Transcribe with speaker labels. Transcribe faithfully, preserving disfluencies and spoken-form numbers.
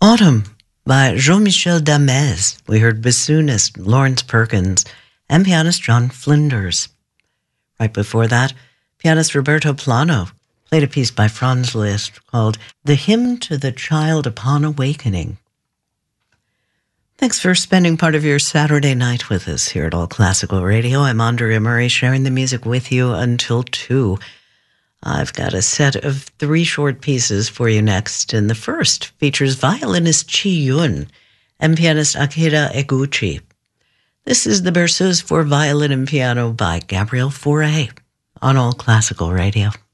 Speaker 1: Autumn by Jean-Michel Damez. We heard bassoonist Lawrence Perkins and pianist John Flinders. Right before that, pianist Roberto Plano played a piece by Franz Liszt called The Hymn to the Child Upon Awakening. Thanks for spending part of your Saturday night with us here at All Classical Radio. I'm Andrea Murray, sharing the music with you until two. I've got a set of three short pieces for you next, and the first features violinist Chi Yun and pianist Akira Eguchi. This is the Berceuse for Violin and Piano by Gabriel Fauré on All Classical Radio.